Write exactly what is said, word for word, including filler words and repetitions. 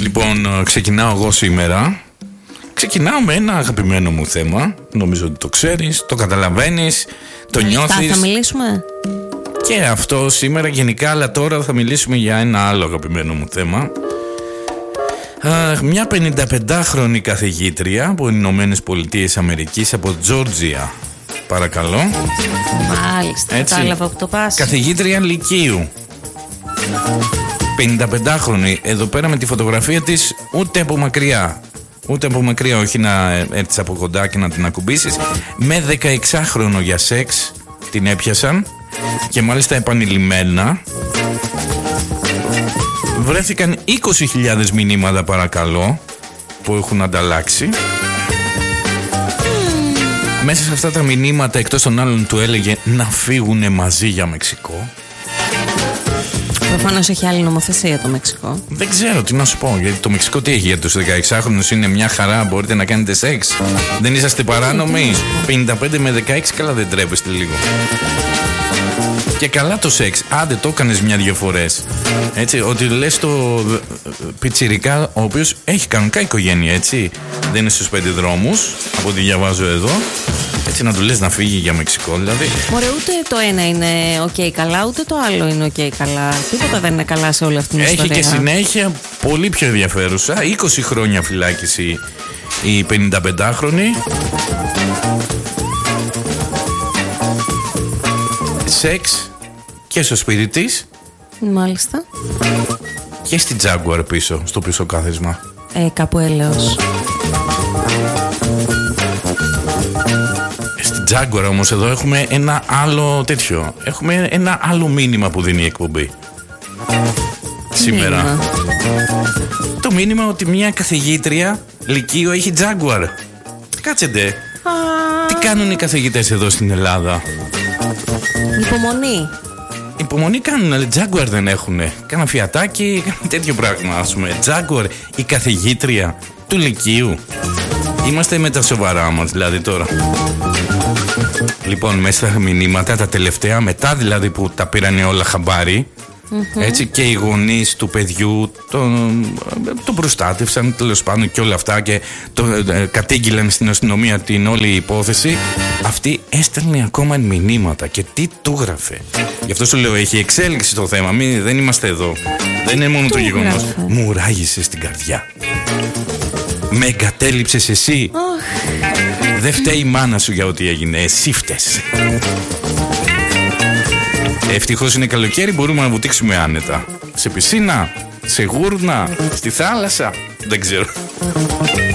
Λοιπόν, ξεκινάω εγώ σήμερα. Ξεκινάω με ένα αγαπημένο μου θέμα. Νομίζω ότι το ξέρεις, το καταλαβαίνεις, το νιώθεις. Θα μιλήσουμε και αυτό σήμερα γενικά, αλλά τώρα θα μιλήσουμε για ένα άλλο αγαπημένο μου θέμα. Μια πενηνταπεντάχρονη καθηγήτρια από τις Ηνωμένες Πολιτείες Αμερικής, από Τζόρτζια, παρακαλώ. Μάλιστα, κατάλαβα που το πας. Καθηγήτρια λυκείου, πενηνταπεντάχρονη, εδώ πέρα με τη φωτογραφία της, ούτε από μακριά. Ούτε από μακριά, όχι να έρθεις από κοντά και να την ακουμπήσεις. Με δεκαεξάχρονο για σεξ την έπιασαν και μάλιστα επανειλημμένα. Βρέθηκαν είκοσι χιλιάδες μηνύματα, παρακαλώ, που έχουν ανταλλάξει. Mm. Μέσα σε αυτά τα μηνύματα, εκτός των άλλων, του έλεγε να φύγουνε μαζί για Μεξικό. Προφανώς έχει άλλη νομοθεσία το Μεξικό. Δεν ξέρω τι να σου πω, γιατί το Μεξικό τι έχει για τους δεκαεξάχρονους, είναι μια χαρά, μπορείτε να κάνετε σεξ. Δεν είσαστε παράνομοι. πενήντα πέντε με δεκαέξι, καλά δεν τρέπεστε λίγο. Και καλά το σεξ, άντε το έκανες μια-δυο φορές. Έτσι, ότι λες το πιτσιρικά, ο οποίος έχει κανονικά οικογένεια, έτσι. Δεν είναι στους πέντε δρόμους, από ό,τι διαβάζω εδώ. Έτσι να του λες να φύγει για Μεξικό, δηλαδή. Μωρέ, ούτε το ένα είναι οκ okay, καλά, ούτε το άλλο είναι οκ okay, καλά. Τίποτα δεν είναι καλά σε όλη αυτή την έχει ιστορία. Έχει και συνέχεια πολύ πιο ενδιαφέρουσα. είκοσι χρόνια φυλάκιση η πενηνταπεντάχρονη. Σεξ και στο σπίτι της. Μάλιστα. Και στην Jaguar πίσω, στο πίσω κάθισμα. Ε, κάπου έλεος. Στην Jaguar όμως εδώ έχουμε ένα άλλο τέτοιο. Έχουμε ένα άλλο μήνυμα που δίνει η εκπομπή σήμερα. Μήνυμα. Το μήνυμα ότι μια καθηγήτρια λυκείου έχει Jaguar. Κάτσετε. Α... Τι κάνουν οι καθηγητές εδώ στην Ελλάδα? Υπομονή. Υπομονή κάνουν, αλλά Jaguar δεν έχουνε. Κάνα φιατάκι, κάνα τέτοιο πράγμα, ας πούμε. Jaguar, η καθηγήτρια του λυκείου. Είμαστε με τα σοβαρά μας, δηλαδή τώρα. Λοιπόν, μέσα στα μηνύματα, τα τελευταία, μετά δηλαδή που τα πήρανε όλα χαμπάρι, mm-hmm. έτσι, και οι γονείς του παιδιού τον, τον προστάτευσαν, τέλος πάντων, και όλα αυτά, και το, ε, κατήγγειλαν στην αστυνομία την όλη υπόθεση. Αυτή έστελνε ακόμα μηνύματα. Και τι του γράφε? Γι' αυτό σου λέω, έχει εξέλιξη το θέμα. Μην, δεν είμαστε εδώ. Δεν είναι μόνο το γεγονός. Μου ράγισε στην καρδιά. Με εγκατέλειψες εσύ. Oh. Δεν φταίει η μάνα σου για ό,τι έγινε. Εσύ φταίς. Ευτυχώς είναι καλοκαίρι, μπορούμε να βουτήξουμε άνετα. Σε πισίνα, σε γούρνα, στη θάλασσα. Δεν ξέρω.